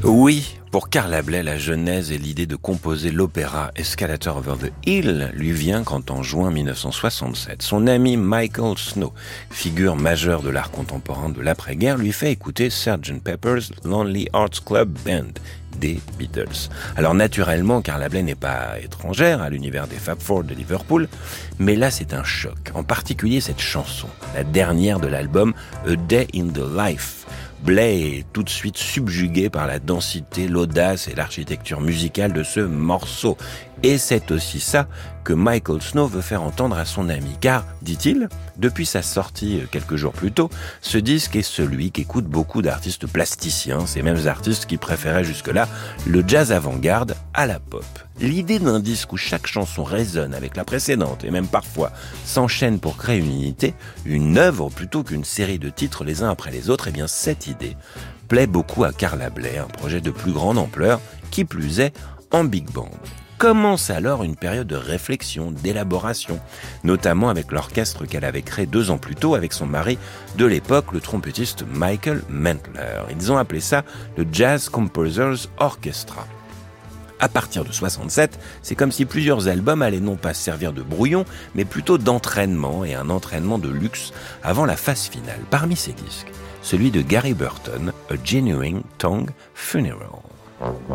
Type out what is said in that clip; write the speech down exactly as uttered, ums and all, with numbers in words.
Oui, pour Carla Bley, la genèse et l'idée de composer l'opéra Escalator Over the Hill lui vient quand en juin dix-neuf cent soixante-sept, son ami Michael Snow, figure majeure de l'art contemporain de l'après-guerre, lui fait écouter sergeant Pepper's Lonely Hearts Club Band des Beatles. Alors naturellement, Carla Bley n'est pas étrangère à l'univers des Fab Four de Liverpool, mais là c'est un choc, en particulier cette chanson, la dernière de l'album A Day in the Life. Bley est tout de suite subjugué par la densité, l'audace et l'architecture musicale de ce morceau. Et c'est aussi ça que Michael Snow veut faire entendre à son ami. Car, dit-il, depuis sa sortie quelques jours plus tôt, ce disque est celui qu'écoutent beaucoup d'artistes plasticiens, ces mêmes artistes qui préféraient jusque-là le jazz avant-garde à la pop. L'idée d'un disque où chaque chanson résonne avec la précédente et même parfois s'enchaîne pour créer une unité, une œuvre plutôt qu'une série de titres les uns après les autres, eh bien cette idée plaît beaucoup à Carla Bley, un projet de plus grande ampleur, qui plus est en big band. Commence alors une période de réflexion, d'élaboration, notamment avec l'orchestre qu'elle avait créé deux ans plus tôt avec son mari de l'époque, le trompettiste Michael Mentler. Ils ont appelé ça le Jazz Composers Orchestra. À partir de soixante-sept, c'est comme si plusieurs albums allaient non pas servir de brouillon, mais plutôt d'entraînement, et un entraînement de luxe avant la phase finale. Parmi ces disques, celui de Gary Burton, A Genuine Tongue Funeral.